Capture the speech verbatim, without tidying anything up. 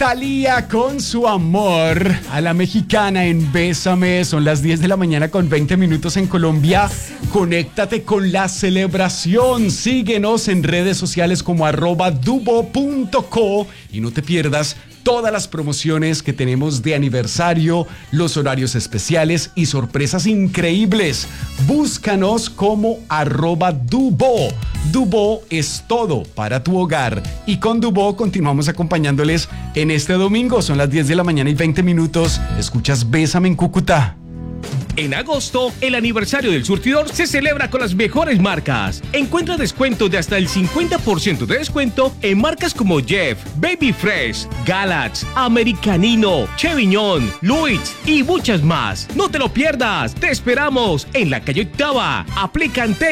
Thalía con su amor a la mexicana en Bésame. Son las diez de la mañana con veinte minutos en Colombia. Conéctate con la celebración. Síguenos en redes sociales como arroba dubo punto co y no te pierdas todas las promociones que tenemos de aniversario, los horarios especiales y sorpresas increíbles. Búscanos como arroba Dubo. Dubo es todo para tu hogar. Y con Dubo continuamos acompañándoles en este domingo. Son las diez de la mañana y veinte minutos. Escuchas Bésame en Cúcuta. En agosto, el aniversario del surtidor se celebra con las mejores marcas. Encuentra descuentos de hasta el cincuenta por ciento de descuento en marcas como Jeff, Baby Fresh, Galax, Americanino, Chevignon, Luis y muchas más. No te lo pierdas. Te esperamos en la calle Octava. Aplican